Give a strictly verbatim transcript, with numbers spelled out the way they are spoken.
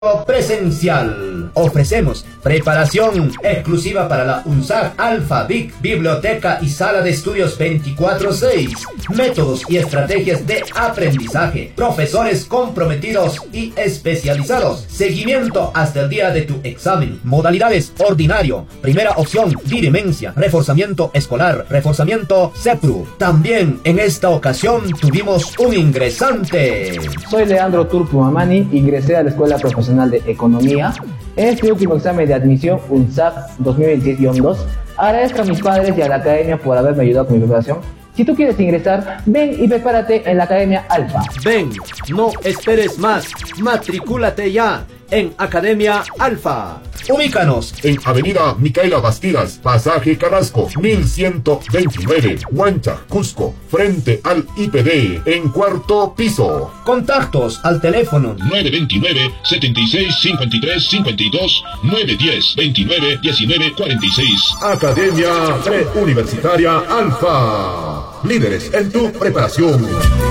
Presencial. Ofrecemos preparación exclusiva para la UNSAG Alfa Vic, biblioteca y sala de estudios veinticuatro seis. Métodos y estrategias de aprendizaje. Profesores comprometidos y especializados. Seguimiento hasta el día de tu examen. Modalidades: ordinario, primera opción, dirimencia, reforzamiento escolar, reforzamiento CEPRU. También en esta ocasión tuvimos un ingresante. Soy Leandro Turco Mamani, ingresé a la Escuela Profesional de Economía. En este último examen de admisión UNSAG dos mil veintisiete guión dos, agradezco a mis padres y a la academia por haberme ayudado con mi preparación. Si tú quieres ingresar, ven y prepárate en la Academia Alfa. Ven, no esperes más, matricúlate ya en Academia Alfa. Ubícanos en Avenida Micaela Bastidas, Pasaje Carrasco, mil ciento veintinueve, Huancha, Cusco, frente al I P D, en cuarto piso. Contactos al teléfono nueve dos nueve, setenta y seis, cincuenta y tres, cincuenta y dos, nueve uno cero, veintinueve, diecinueve, cuarenta y seis. Academia Preuniversitaria Alfa. Líderes en tu preparación.